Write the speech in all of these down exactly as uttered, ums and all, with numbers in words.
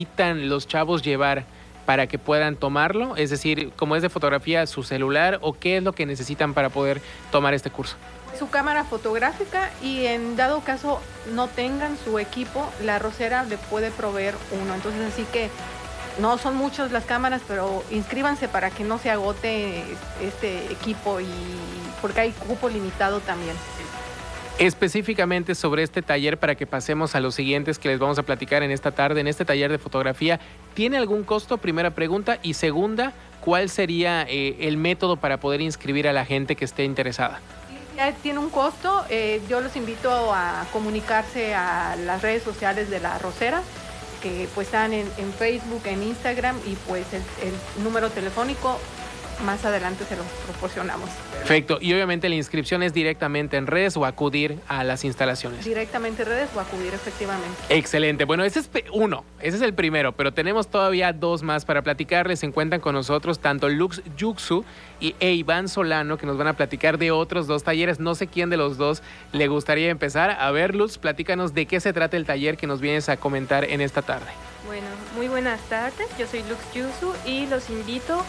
necesitan los chavos llevar para que puedan tomarlo? Es decir, como es de fotografía, su celular, o qué es lo que necesitan para poder tomar este curso. Su cámara fotográfica, y en dado caso no tengan su equipo, la arrocera le puede proveer uno. Entonces, así que no son muchas las cámaras, pero inscríbanse para que no se agote este equipo, y porque hay cupo limitado también. Específicamente sobre este taller, para que pasemos a los siguientes que les vamos a platicar en esta tarde, en este taller de fotografía, ¿tiene algún costo? Primera pregunta. Y segunda, ¿cuál sería eh, el método para poder inscribir a la gente que esté interesada? Ya tiene un costo. Eh, yo los invito a comunicarse a las redes sociales de la arrocera, que pues están en, en Facebook, en Instagram, y pues el, el número telefónico más adelante se los proporcionamos. Perfecto. Y obviamente la inscripción es directamente en redes o acudir a las instalaciones. Directamente en redes o acudir, efectivamente. Excelente. Bueno, ese es uno, ese es el primero, pero tenemos todavía dos más para platicarles. Se encuentran con nosotros tanto Lux Yuxu y e Iván Solano, que nos van a platicar de otros dos talleres. No sé quién de los dos le gustaría empezar. A ver, Lux, platícanos de qué se trata el taller que nos vienes a comentar en esta tarde. Bueno, muy buenas tardes. Yo soy Lux Yuxu y los invito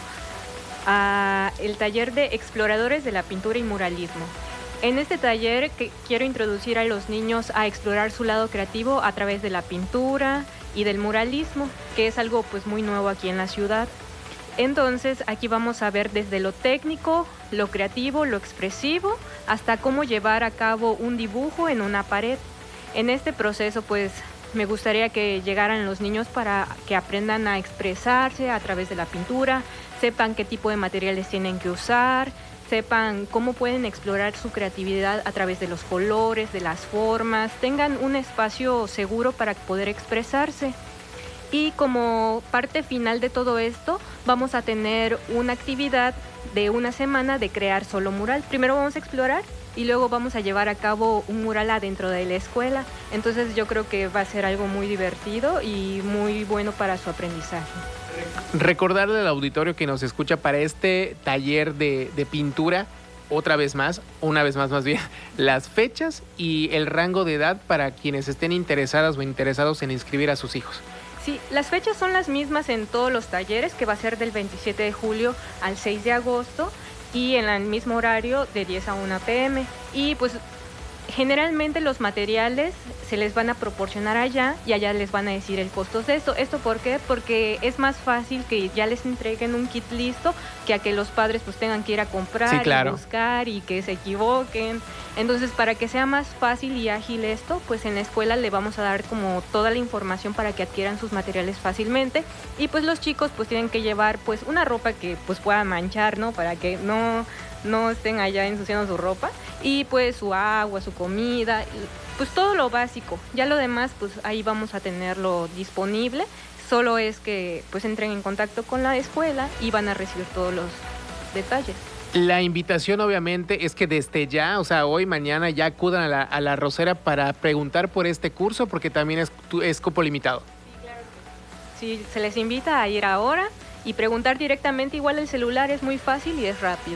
a el taller de exploradores de la pintura y muralismo. En este taller que quiero introducir a los niños a explorar su lado creativo a través de la pintura y del muralismo, que es algo pues muy nuevo aquí en la ciudad. Entonces aquí vamos a ver desde lo técnico, lo creativo, lo expresivo, hasta cómo llevar a cabo un dibujo en una pared. En este proceso pues me gustaría que llegaran los niños para que aprendan a expresarse a través de la pintura, sepan qué tipo de materiales tienen que usar, sepan cómo pueden explorar su creatividad a través de los colores, de las formas, tengan un espacio seguro para poder expresarse. Y como parte final de todo esto, vamos a tener una actividad de una semana de crear solo mural. Primero vamos a explorar y luego vamos a llevar a cabo un mural adentro de la escuela. Entonces yo creo que va a ser algo muy divertido y muy bueno para su aprendizaje. Recordarle al auditorio que nos escucha para este taller de, de pintura, otra vez más, una vez más más bien, las fechas y el rango de edad para quienes estén interesadas o interesados en inscribir a sus hijos. Sí, las fechas son las mismas en todos los talleres, que va a ser del veintisiete de julio al seis de agosto y en el mismo horario de diez a una pe eme. Y pues generalmente los materiales se les van a proporcionar allá y allá les van a decir el costo de esto. ¿Esto por qué? Porque es más fácil que ya les entreguen un kit listo que a que los padres pues tengan que ir a comprar, sí, claro, y buscar y que se equivoquen. Entonces, para que sea más fácil y ágil esto, pues en la escuela le vamos a dar como toda la información para que adquieran sus materiales fácilmente. Y pues los chicos pues tienen que llevar pues una ropa que pues pueda manchar, ¿no? Para que no, no estén allá ensuciando su ropa. Y pues su agua, su comida, pues todo lo básico. Ya lo demás pues ahí vamos a tenerlo disponible. Solo es que pues entren en contacto con la escuela y van a recibir todos los detalles. La invitación obviamente es que desde ya, o sea, hoy, mañana ya acudan a la, a la arrocera para preguntar por este curso, porque también es, es cupo limitado. Sí, claro que sí. Sí, se les invita a ir ahora y preguntar directamente. Igual el celular es muy fácil y es rápido.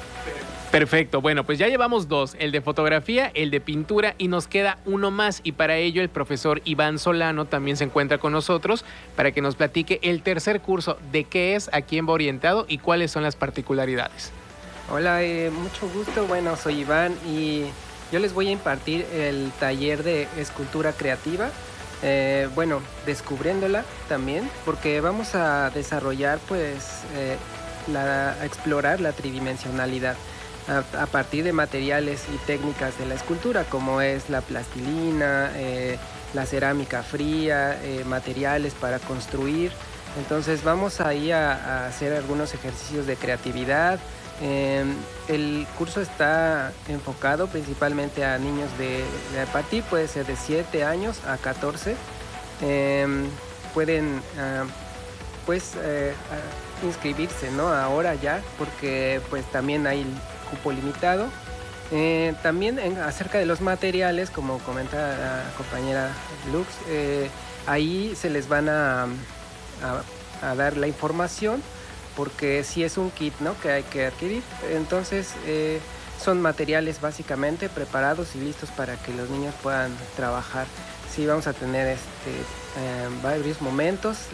Perfecto, bueno, pues ya llevamos dos, el de fotografía, el de pintura, y nos queda uno más, y para ello el profesor Iván Solano también se encuentra con nosotros para que nos platique el tercer curso, de qué es, a quién va orientado y cuáles son las particularidades. Hola, eh, mucho gusto. Bueno, soy Iván y yo les voy a impartir el taller de escultura creativa. Eh, bueno, descubriéndola también, porque vamos a desarrollar, pues, eh, la, a explorar la tridimensionalidad a, a partir de materiales y técnicas de la escultura, como es la plastilina, eh, la cerámica fría, eh, materiales para construir. Entonces vamos ahí a, a hacer algunos ejercicios de creatividad. Eh, el curso está enfocado principalmente a niños de, de a partir, puede ser de siete años a catorce. Eh, pueden uh, pues eh, uh, inscribirse, ¿no? Ahora ya, porque pues también hay cupo limitado. Eh, también en, acerca de los materiales, como comenta la compañera Lux, eh, ahí se les van a, a, a dar la información, porque sí es un kit, ¿no?, que hay que adquirir. Entonces, eh, son materiales básicamente preparados y listos para que los niños puedan trabajar. Sí, vamos a tener este, eh, varios momentos.